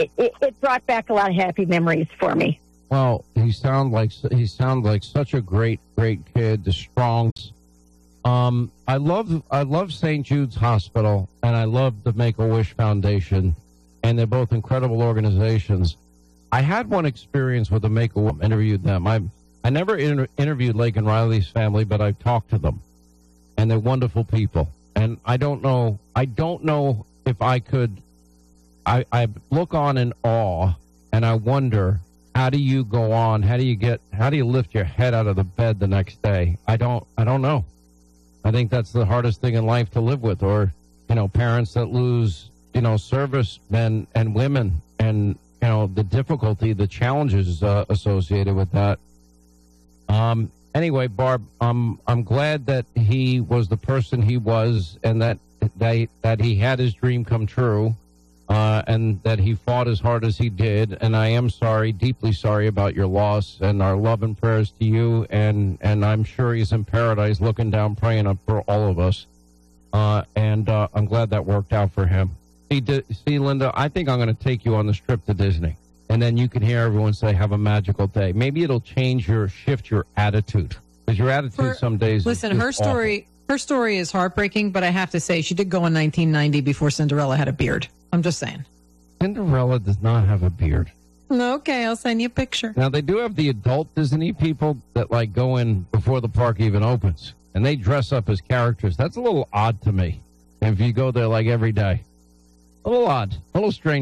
it brought back a lot of happy memories for me. Well, he sounds like such a great kid, the strong. I love St. Jude's Hospital, and I love the Make-A-Wish Foundation, and they're both incredible organizations. I had one experience with the Make-A-Wish. Interviewed them. I never interviewed Lake and Riley's family, but I've talked to them, and they're wonderful people. And I don't know if I could. I look on in awe, and I wonder, how do you go on? How do you lift your head out of the bed the next day? I don't know. I think that's the hardest thing in life to live with, or, parents that lose, servicemen and women, and, the difficulty, the challenges associated with that. Anyway, Barb, I'm glad that he was the person he was, and that he had his dream come true. And that he fought as hard as he did, and I am sorry, deeply sorry about your loss, and our love and prayers to you, and I'm sure he's in paradise looking down, praying up for all of us, and I'm glad that worked out for him. See, Linda, I think I'm going to take you on this trip to Disney, and then you can hear everyone say, have a magical day. Maybe it'll shift your attitude, because your attitude some days listen, is her story, awful. Her story is heartbreaking, but I have to say, she did go in 1990 before Cinderella had a beard. I'm just saying. Cinderella does not have a beard. Okay, I'll send you a picture. Now, they do have the adult Disney people that, go in before the park even opens, and they dress up as characters. That's a little odd to me, if you go there, every day. A little odd, a little strange.